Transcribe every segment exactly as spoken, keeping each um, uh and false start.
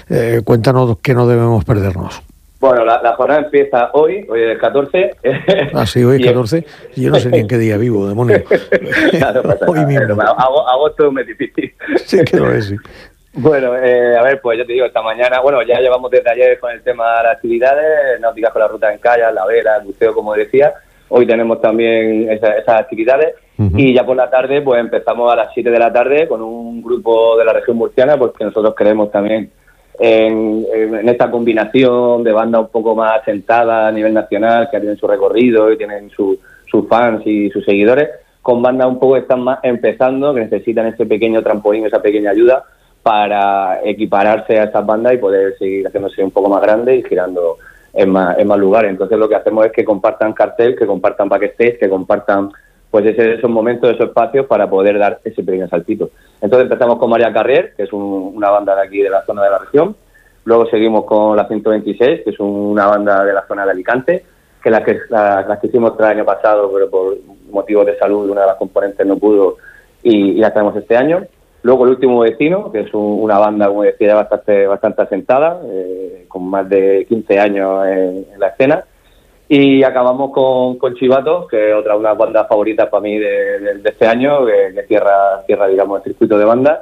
Eh, cuéntanos qué no debemos perdernos. Bueno, la, la jornada empieza hoy, hoy es el catorce. Ah, sí, hoy es catorce. Y yo no sé ni en qué día vivo, demonio. No pasa Hoy nada, mismo. Agosto, agosto es muy difícil. Sí que lo es, sí. Bueno, eh, a ver, pues yo te digo, esta mañana, bueno, ya llevamos desde ayer con el tema de las actividades, náuticas con la ruta en kayak, la vela, el buceo, como decía. Hoy tenemos también esa, esas actividades. Uh-huh. Y ya por la tarde, pues empezamos a las siete de la tarde con un grupo de la región murciana, porque nosotros queremos también en, en esta combinación de bandas un poco más asentadas a nivel nacional, que tienen su recorrido y tienen sus su fans y sus seguidores, con bandas un poco que están más empezando, que necesitan ese pequeño trampolín, esa pequeña ayuda, para equipararse a estas bandas y poder seguir haciéndose un poco más grande y girando en más, en más lugares. Entonces lo que hacemos es que compartan cartel, que compartan backstage, que compartan pues ese, esos momentos, esos espacios para poder dar ese pequeño saltito. Entonces empezamos con María Carrier, que es un, una banda de aquí de la zona de la región. Luego seguimos con la ciento veintiséis, que es una banda de la zona de Alicante, que las que, la, las que hicimos el año pasado, pero por motivos de salud una de las componentes no pudo y, y la tenemos este año. Luego El Último Vecino, que es un, una banda, como decía, bastante, bastante asentada, eh, con más de quince años en, en la escena. Y acabamos con, con Chivato, que es otra una banda favorita para mí de, de, de este año, que, que cierra, cierra, digamos, el circuito de bandas.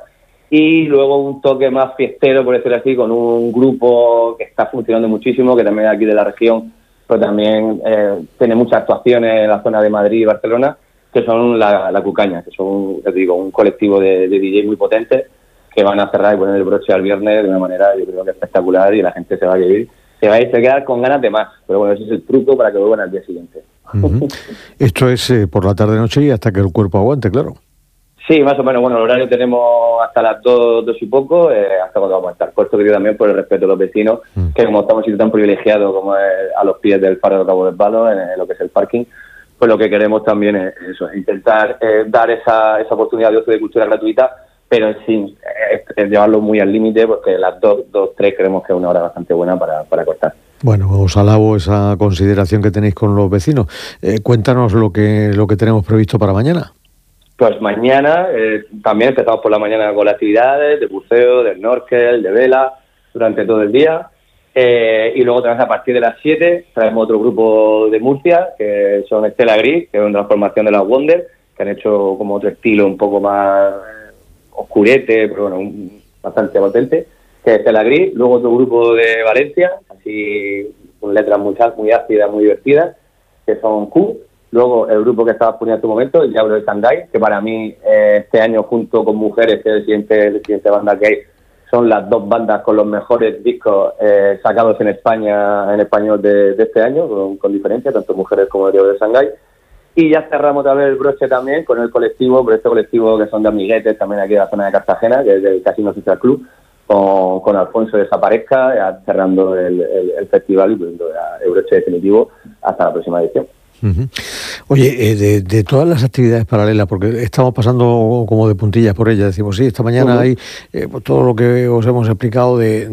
Y luego un toque más fiestero, por decirlo así, con un grupo que está funcionando muchísimo, que también es aquí de la región, pero también eh, tiene muchas actuaciones en la zona de Madrid y Barcelona, que son la, la Cucaña, que son, te digo, un colectivo de, de D J muy potentes que van a cerrar y poner el broche al viernes de una manera, yo creo que espectacular, y la gente se va a vivir, se va a ir a quedar con ganas de más. Pero bueno, ese es el truco para que vuelvan al día siguiente. Uh-huh. Esto es eh, por la tarde-noche y hasta que el cuerpo aguante, claro. Sí, más o menos. Bueno, el horario tenemos hasta las dos, dos y poco, eh, hasta cuando vamos a estar. Por esto querido también por el respeto a los vecinos, uh-huh. que como estamos en sitio tan privilegiado como es a los pies del faro de Cabo del Palo, en, en lo que es el parking, pues lo que queremos también es eso, intentar eh, dar esa, esa oportunidad de ocio de cultura gratuita, pero sin eh, eh, llevarlo muy al límite, porque las dos, dos, tres creemos que es una hora bastante buena para, para cortar. Bueno, os alabo esa consideración que tenéis con los vecinos. Eh, cuéntanos lo que lo que tenemos previsto para mañana. Pues mañana eh, también empezamos por la mañana con las actividades de buceo, de snorkel, de vela, durante todo el día. Eh, y luego también a partir de las siete traemos otro grupo de Murcia, que son Estela Gris, que es una transformación de las Wonder, que han hecho como otro estilo un poco más eh, oscurete, pero bueno, un, bastante potente, que es Estela Gris. Luego otro grupo de Valencia, así con letras muy, muy ácidas, muy divertidas, que son Q. Luego el grupo que estabas poniendo en tu momento, el Diablo de Shanghái, que para mí eh, este año junto con Mujeres, que es el siguiente, el siguiente banda que hay, son las dos bandas con los mejores discos eh, sacados en España, en español de, de este año, con, con diferencia, tanto Mujeres como el Diablo de Shanghái. Y ya cerramos otra vez el broche también con el colectivo, por este colectivo que son de amiguetes también aquí de la zona de Cartagena, que es del Casino Social Club, con, con Alfonso Desaparezca, ya cerrando el, el, el festival y poniendo el broche definitivo hasta la próxima edición. Uh-huh. Oye, eh, de, de todas las actividades paralelas, porque estamos pasando como de puntillas por ellas, decimos, sí, esta mañana uh-huh. hay eh, pues todo lo que os hemos explicado de,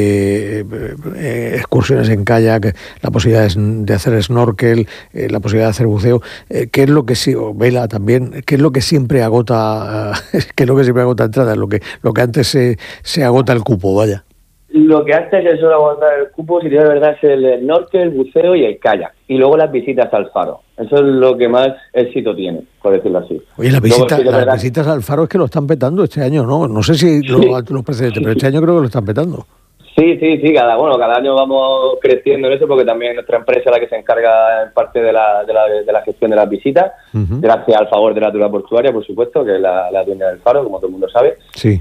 de eh, excursiones en kayak, la posibilidad de hacer snorkel, eh, la posibilidad de hacer buceo, eh, ¿qué es lo que sí, o vela también, qué es lo que siempre agota, qué es lo que siempre agota entradas, lo que, lo que antes se, se agota el cupo, vaya? Lo que antes se suele aguantar el cupo, si de verdad, es el snorkel, el buceo y el kayak. Y luego las visitas al faro. Eso es lo que más éxito tiene, por decirlo así. Oye, las, visita, las verdad... visitas al faro es que lo están petando este año, ¿no? No sé si sí. lo, los precedentes, pero este año creo que lo están petando. Sí, sí, sí, cada bueno, cada año vamos creciendo en eso, porque también nuestra empresa es la que se encarga en parte de la, de la, de la gestión de las visitas, uh-huh. gracias al favor de la Autoridad Portuaria, por supuesto, que es la, la dueña del faro, como todo el mundo sabe. Sí.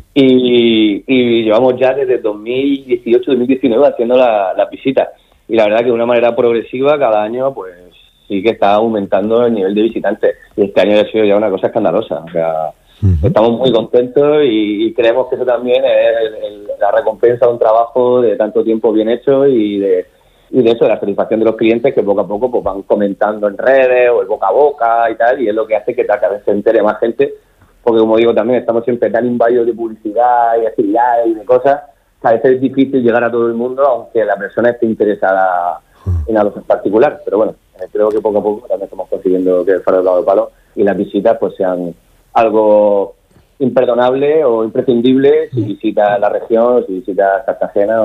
Y, y llevamos ya desde dos mil dieciocho dos mil diecinueve haciendo las la visitas. Y la verdad que de una manera progresiva, cada año, pues sí que está aumentando el nivel de visitantes. Y este año ha sido ya una cosa escandalosa. O sea, uh-huh. estamos muy contentos y, y creemos que eso también es el, el, la recompensa de un trabajo de tanto tiempo bien hecho y de, y de eso, de la satisfacción de los clientes que poco a poco pues van comentando en redes o el boca a boca y tal, y es lo que hace que cada vez se entere más gente, porque como digo también estamos siempre tan invadidos de publicidad y actividades y de cosas, que a veces es difícil llegar a todo el mundo aunque la persona esté interesada en algo en particular, pero bueno, creo que poco a poco también estamos consiguiendo que el faro del Cabo del Palo y las visitas pues sean algo imperdonable o imprescindible si visitas la región, si visitas Cartagena